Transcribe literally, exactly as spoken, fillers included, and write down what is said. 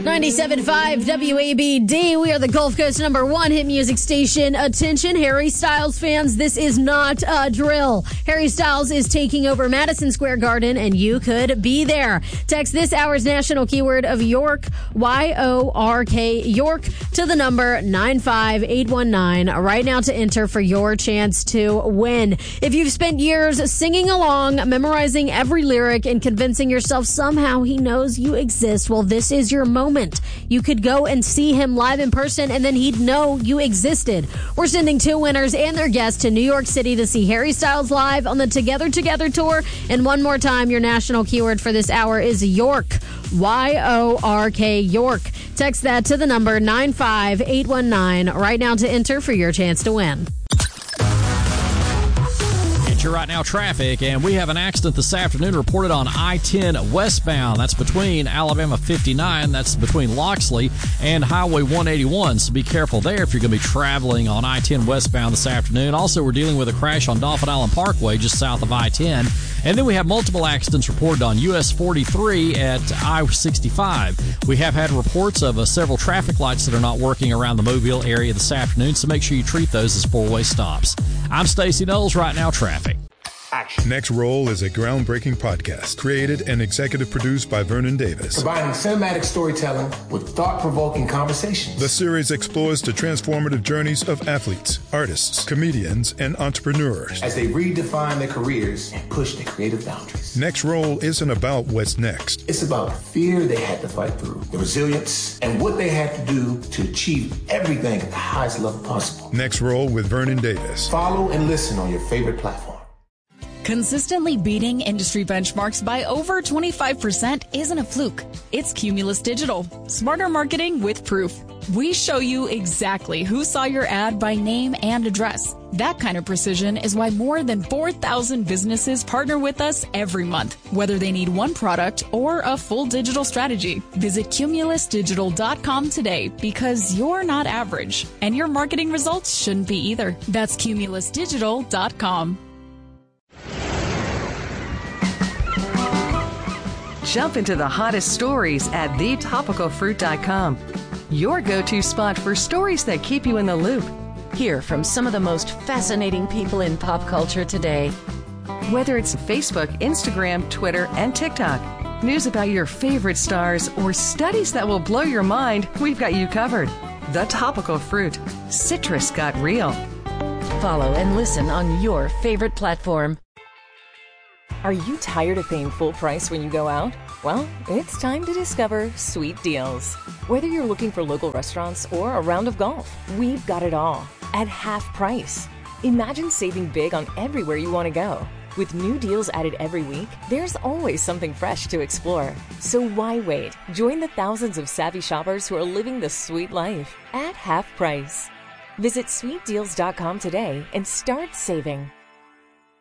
ninety-seven point five W A B D. We are the Gulf Coast number one hit music station. Attention, Harry Styles fans, this is not a drill. Harry Styles is taking over Madison Square Garden, and you could be there. Text this hour's national keyword of York, Y O R K, York, to the number nine five eight one nine right now to enter for your chance to win. If you've spent years singing along, memorizing every lyric, and convincing yourself somehow he knows you exist, well, this is your moment. You could go and see him live in person, and then he'd know you existed. We're sending two winners and their guests to New York City to see Harry Styles live on the Together Together tour. And one more time, your national keyword for this hour is York, Y O R K, York. Text that to the number nine five eight one nine right now to enter for your chance to win. You're right now traffic, and we have an accident this afternoon reported on I ten westbound. That's between Alabama fifty-nine, that's between Loxley and Highway one eighty-one, so be careful there if you're going to be traveling on I ten westbound this afternoon. Also, we're dealing with a crash on Dolphin Island Parkway just south of I ten, and then we have multiple accidents reported on U S forty-three at I sixty-five. We have had reports of uh, several traffic lights that are not working around the Mobile area this afternoon, so make sure you treat those as four-way stops. I'm Stacey Knowles, Right Now Traffic. Action. Next Roll is a groundbreaking podcast created and executive produced by Vernon Davis. Combining cinematic storytelling with thought-provoking conversations. The series explores the transformative journeys of athletes, artists, comedians, and entrepreneurs as they redefine their careers and push their creative boundaries. Next Roll isn't about what's next. It's about the fear they had to fight through, the resilience, and what they had to do to achieve everything at the highest level possible. Next Roll with Vernon Davis. Follow and listen on your favorite platform. Consistently beating industry benchmarks by over twenty-five percent isn't a fluke. It's Cumulus Digital. Smarter marketing with proof. We show you exactly who saw your ad by name and address. That kind of precision is why more than four thousand businesses partner with us every month, whether they need one product or a full digital strategy. Visit cumulus digital dot com today, because you're not average, and your marketing results shouldn't be either. That's cumulus digital dot com. Jump into the hottest stories at the topical fruit dot com. Your go-to spot for stories that keep you in the loop. Hear from some of the most fascinating people in pop culture today. Whether it's Facebook, Instagram, Twitter, and TikTok, news about your favorite stars, or studies that will blow your mind, we've got you covered. The Topical Fruit. Citrus got real. Follow and listen on your favorite platform. Are you tired of paying full price when you go out? Well, it's time to discover Sweet Deals. Whether you're looking for local restaurants or a round of golf, we've got it all at half price. Imagine saving big on everywhere you want to go. With new deals added every week, there's always something fresh to explore. So why wait? Join the thousands of savvy shoppers who are living the sweet life at half price. Visit sweet deals dot com today and start saving.